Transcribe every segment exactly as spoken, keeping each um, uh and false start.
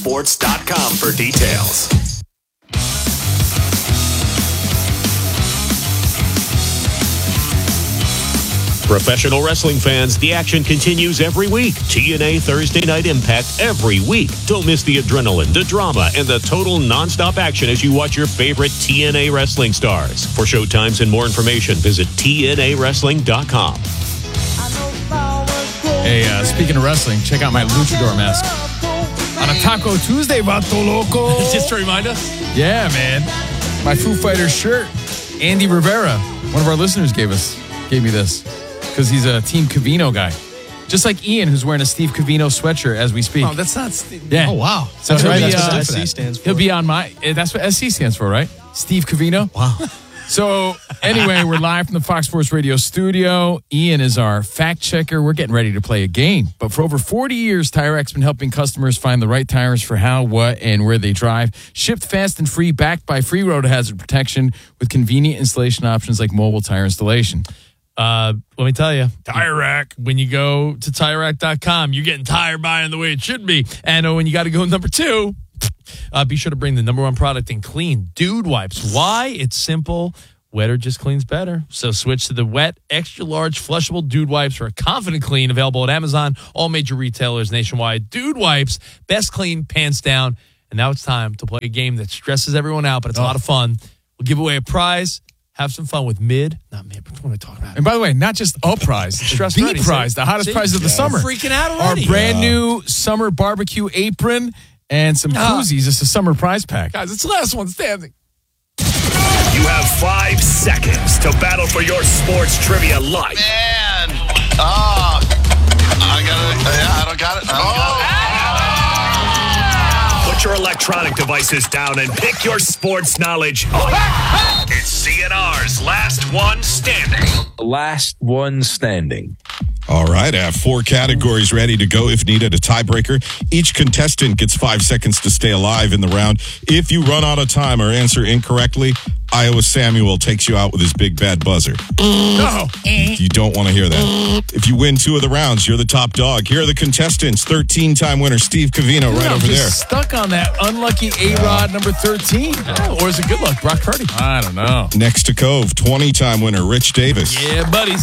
sports dot com for details. Professional wrestling fans, the action continues every week. T N A Thursday Night Impact every week. Don't miss the adrenaline, the drama, and the total nonstop action as you watch your favorite T N A wrestling stars. For showtimes and more information, visit T N A wrestling dot com. Hey, uh, speaking of wrestling, check out my luchador mask. On a Taco Tuesday, Vato Loco. Just to remind us? Yeah, man. My Foo Fighters shirt. Andy Rivera, one of our listeners, gave us gave me this. Because he's a Team Cavino guy. Just like Ian, who's wearing a Steve Cavino sweatshirt as we speak. Oh, that's not Steve. Yeah. Oh, wow. So That's he'll right. be, That's what uh, S C stands for. He'll be on my, eh, that's what S C stands for, right? Steve Cavino. Wow. So anyway, we're live from the Fox Sports Radio studio. Ian is our fact checker. We're getting ready to play a game. But for over forty years, TireRack's been helping customers find the right tires for how, what, and where they drive. Shipped fast and free, backed by free road hazard protection with convenient installation options like mobile tire installation. Uh, let me tell you, Tire Rack. When you go to tire rack dot com, you're getting tire buying the way it should be. And uh, when you got to go number two, uh, be sure to bring the number one product in clean Dude Wipes. Why? It's simple. Wetter just cleans better. So switch to the wet, extra large, flushable Dude Wipes for a confident clean. Available at Amazon, all major retailers nationwide. Dude Wipes, best clean, pants down. And now it's time to play a game that stresses everyone out, but it's oh. a lot of fun. We'll give away a prize. Have some fun with mid. Not mid, but what am I talking about? And by the way, not just a prize, the ready, prize, see? the hottest See? prize of the Yeah. summer. I'm freaking out already. Our brand new summer barbecue apron and some Ah. koozies. It's a summer prize pack. Guys, it's the last one standing. You have five seconds to battle for your sports trivia life. Man. Oh. I got it. Yeah, I don't got it. I don't got it. Put your electronic devices down and pick your sports knowledge up. It's C N R's Last One Standing. Last one standing. All right, I have four categories ready to go if needed, a tiebreaker. Each contestant gets five seconds to stay alive in the round. If you run out of time or answer incorrectly, Iowa Samuel takes you out with his big bad buzzer. No. You don't want to hear that. If you win two of the rounds, you're the top dog. Here are the contestants. thirteen-time winner Steve Cavino right I'm over there. just stuck on that unlucky A-Rod number thirteen. Oh, or is it good luck, Brock Purdy? I don't know. Next to Cove, twenty-time winner Rich Davis. Yeah, buddies.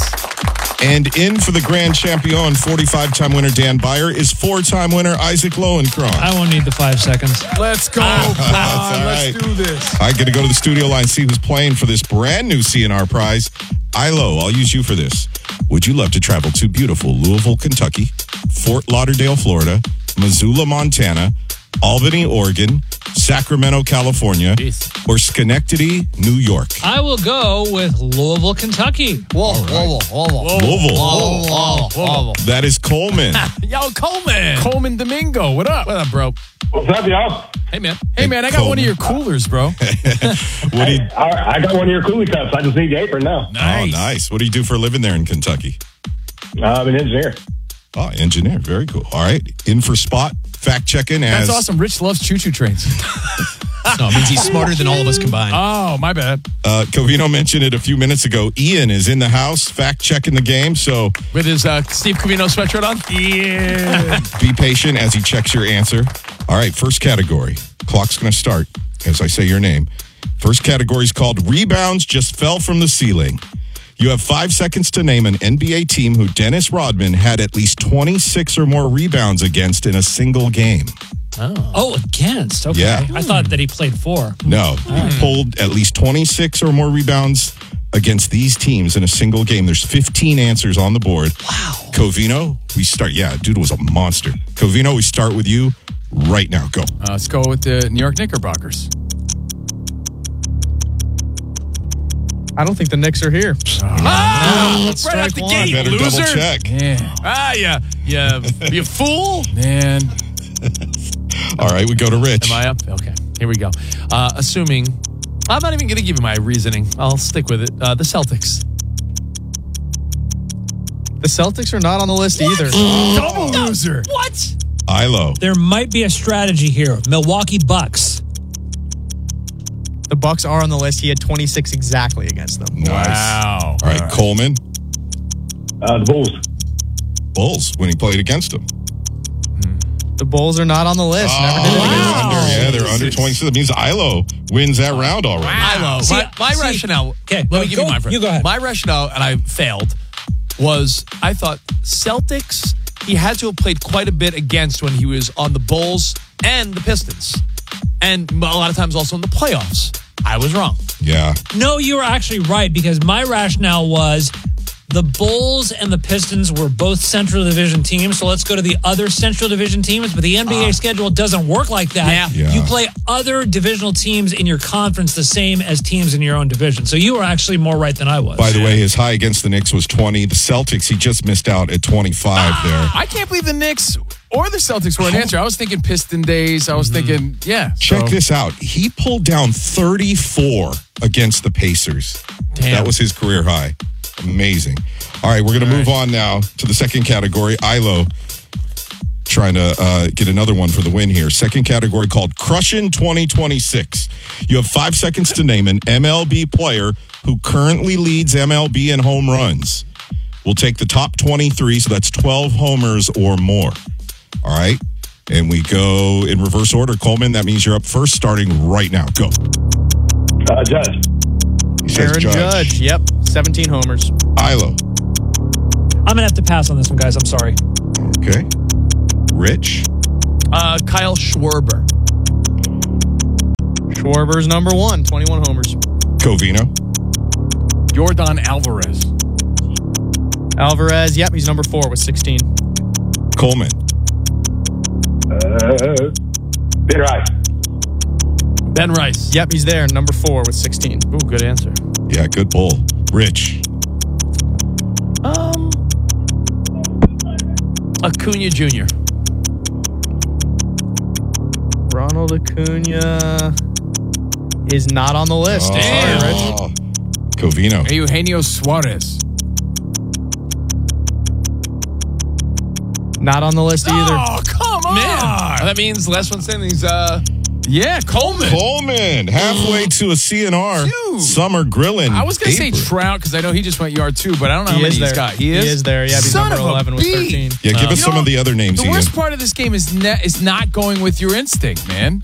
And in for the grand champion, forty-five-time winner Dan Byer, is four-time winner Isaac Lowenkron. I won't need the five seconds. Let's go. That's Come on, all let's right. do this. I got to go to the studio line, see who's playing for this brand new C N R prize. Ilo, I'll use you for this. Would you love to travel to beautiful Louisville, Kentucky, Fort Lauderdale, Florida, Missoula, Montana, Albany, Oregon, Sacramento, California, Jeez. or Schenectady, New York? I will go with Louisville, Kentucky. Whoa, whoa, whoa, whoa, Louisville. whoa, whoa, whoa. That is Coleman. Yo, Coleman. Coleman Domingo, what up? What up, bro? What's up, y'all? Hey, man. Hey, man, I got Coleman. one of your coolers, bro. What do you, All right, I got one of your coolie cups. I just need the apron now. Oh, nice. What do you do for a living there in Kentucky? Uh, I'm an engineer. Oh, engineer. Very cool. All right. In for spot, fact checking as... That's awesome. Rich loves choo-choo trains. No, it means he's smarter than all of us combined. Oh, my bad. Uh, Covino mentioned it a few minutes ago. Ian is in the house, fact checking the game. So With his uh, Steve Cavino sweatshirt on? Yeah. be patient as he checks your answer. All right, first category. Clock's going to start as I say your name. First category is called Rebounds Just Fell from the Ceiling. You have five seconds to name an N B A team who Dennis Rodman had at least twenty-six or more rebounds against in a single game. Oh, oh against. Okay. Yeah. I thought that he played four. No, he pulled at least twenty-six or more rebounds against these teams in a single game. There's fifteen answers on the board. Wow. Covino, we start. Yeah, dude was a monster. Covino, we start with you right now. Go. Uh, let's go with the New York Knickerbockers. I don't think the Knicks are here. Ah, Let's right out strike the one. gate, Better loser. double check. Yeah. Ah, yeah. Yeah. You fool. Man. All right, we go to Rich. Am I up? Okay. Here we go. Uh, assuming, I'm not even going to give you my reasoning. I'll stick with it. Uh, the Celtics. The Celtics are not on the list either. Double loser. What? Ilo. There might be a strategy here. Milwaukee Bucks. The Bucks are on the list. He had twenty-six exactly against them. Nice. Wow. All right, All right. Coleman. Uh, the Bulls. Bulls when he played against them. The The Bulls are not on the list. Never Oh, did it they're against under, the yeah, Bulls. they're under twenty-six. That means Ilo wins that round already. Ilo. See, my my see- rationale. Okay, let me give go- you my you go ahead. My rationale, and I failed, was I thought Celtics. He had to have played quite a bit against when he was on the Bulls and the Pistons, and a lot of times also in the playoffs. I was wrong. Yeah. No, you were actually right because my rationale was the Bulls and the Pistons were both Central Division teams. So let's go to the other Central Division teams. But the N B A uh, schedule doesn't work like that. Yeah. Yeah. You play other divisional teams in your conference the same as teams in your own division. So you were actually more right than I was. By the way, his high against the Knicks was twenty. The Celtics, he just missed out at twenty-five there. I can't believe the Knicks or the Celtics were an answer. I was thinking Piston days. I was thinking, yeah. Check so. this out. He pulled down thirty-four against the Pacers. Damn. That was his career high. Amazing. All right, we're going to move on now to the second category. Ilo trying to uh, get another one for the win here. Second category called Crushin' twenty twenty-six. You have five seconds to name an M L B player who currently leads M L B in home runs. We'll take the top twenty-three, so that's twelve homers or more. All right? And we go in reverse order. Coleman, that means you're up first, starting right now. Go. Uh, Judge. He says Aaron Judge. Yep. seventeen homers. Ilo. I'm going to have to pass on this one, guys. I'm sorry. Okay. Rich. Uh, Kyle Schwarber. Schwarber's number one, twenty-one homers. Covino. Jordan Alvarez. Alvarez, yep, he's number four with sixteen. Coleman. Uh, Ben Rice. Ben Rice. Yep, he's there, number four with sixteen. Ooh, good answer. Yeah, good pull. Rich. Um, Acuna Junior Ronald Acuna is not on the list. Oh. Sorry, Rich. Covino. Eugenio Suarez. Not on the list either. Oh, come on. Man, that means the last one standing is uh, Yeah, Coleman. Coleman. Halfway to a C N R. Dude. Summer grilling. I was going to say paper. Trout because I know he just went yard two, but I don't know He how many is he's there. got. He He is? is there. Yeah, he's Son number of a eleven with bee. thirteen. Yeah, give us You some know, of the other names, The Ian. worst part of this game is ne- is not going with your instinct, man.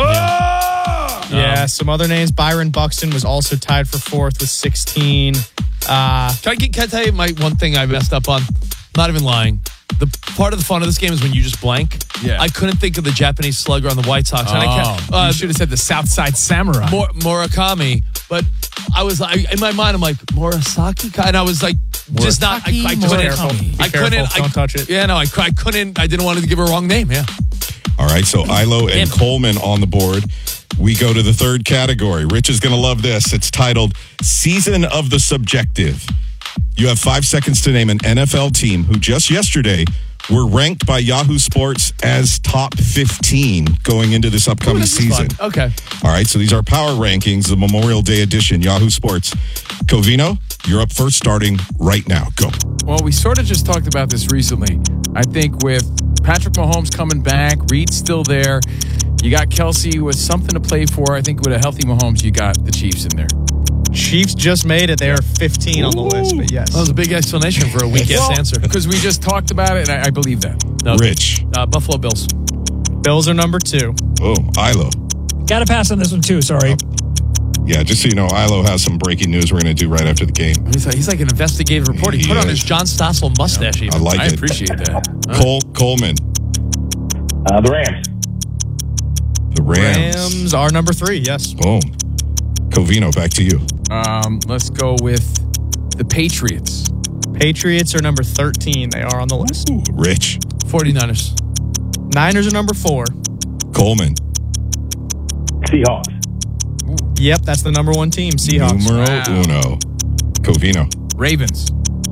Yeah, some other names. Byron Buxton was also tied for fourth with sixteen. Uh, Can I, get, can I tell you my one thing I messed up on? Not even lying. The part of the fun of this game is when you just blank. Yeah. I couldn't think of the Japanese slugger on the White Sox. And I Oh, can't, uh, you should have said the Southside Samurai. Mor- Murakami, but I was like, in my mind, I'm like, Murasaki? And I was like, just not, I, I Murakami, couldn't. Murakami. Be I careful, couldn't. I, don't touch it. Yeah, no, I, cou- I couldn't. I didn't want to give her a wrong name. Yeah. All right, so Ilo and Him. Coleman on the board. We go to the third category. Rich is going to love this. It's titled Season of the Subjective. You have five seconds to name an N F L team who just yesterday were ranked by Yahoo Sports as top fifteen going into this upcoming Ooh, this is season. fun. Okay. All right, so these are power rankings, the Memorial Day edition, Yahoo Sports. Covino, you're up first, starting right now. Go. Well, we sort of just talked about this recently. I think with Patrick Mahomes coming back, Reed's still there. You got Kelsey with something to play for. I think with a healthy Mahomes, you got the Chiefs in there. Chiefs just made it. They are fifteen on the list, but yes. That was a big explanation for a weak ass Well, answer. Because we just talked about it, and I, I believe that. No. Rich. Uh, Buffalo Bills. Bills are number two. Boom. Ilo. Got to pass on this one, too. Sorry. Yeah, just so you know, Ilo has some breaking news we're going to do right after the game. He's like, he's like an investigative reporter. He, He put on is. his John Stossel mustache. I even. like I it. appreciate that. Cole Coleman. Uh, the Rams. The Rams. Rams are number three, yes. Boom. Covino, back to you. Um, let's go with the Patriots. Patriots are number thirteen. They are on the list. Ooh, Rich. 49ers. Niners are number four. Coleman. Seahawks. Yep, that's the number one team, Seahawks. Numero Wow. uno. Covino. Ravens.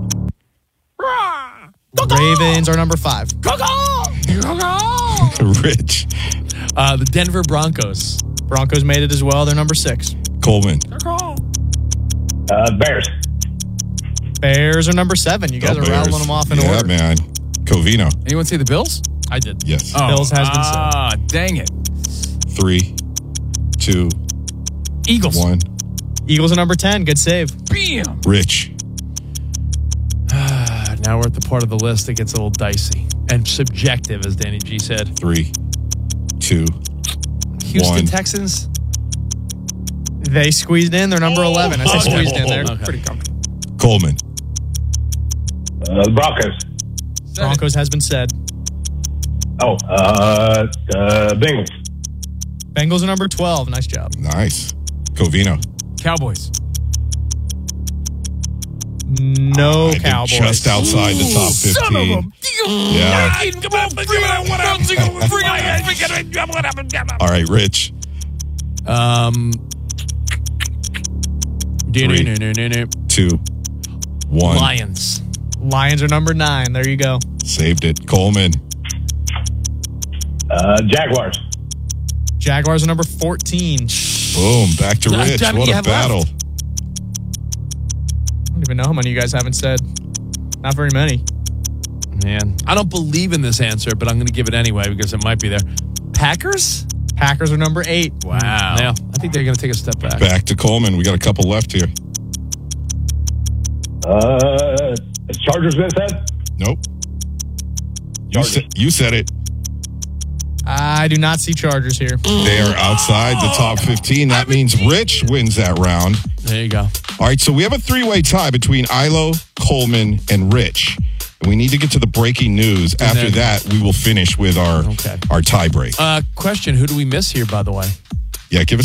Ravens are number five. Rich. Uh, the Denver Broncos. Broncos made it as well. They're number six. Coleman. Uh, Bears. Bears are number seven. You guys Go are Bears. rattling them off in yeah, order. man. Covino. Anyone say the Bills? I did. Yes. Bills has been said. Ah, dang it. Three, two, Eagles. one. Eagles are number ten. Good save. Bam. Rich. Now we're at the part of the list that gets a little dicey. And subjective, as Danny G said. Three, two, Houston one. Texans. They squeezed in. They're number eleven. I say Okay. squeezed in. They're Okay. pretty comfortable. Coleman. Uh, the Broncos. Broncos has been said. Oh, uh, uh, Bengals. Bengals are number twelve. Nice job. Nice. Covino. Cowboys. No I did Cowboys. just outside the top fifteen. Yeah. All right, Rich. Um, Three. Two, one. Lions. Lions are number nine. There you go. Saved it. Coleman. Uh, Jaguars. Jaguars are number fourteen. Boom. Back to How Rich. many What you a have battle. left? I don't even know how many you guys haven't said. Not very many. Man, I don't believe in this answer, but I'm going to give it anyway because it might be there. Packers? Packers are number eight. Wow. Yeah, I think they're going to take a step back. Back to Coleman. We got a couple left here. Uh, Chargers been said? Nope. You, Chargers. sa- you said it. I do not see Chargers here. They are outside the top fifteen. That means Rich wins that round. There you go. All right, so we have a three-way tie between Ilo, Coleman, and Rich. And we need to get to the breaking news. After then- that, we will finish with our, Okay. our tie break. Uh, question, who do we miss here, by the way? Yeah, give us